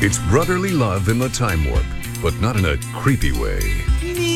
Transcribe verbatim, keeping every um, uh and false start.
It's brotherly love in the Time Warp, but not in a creepy way.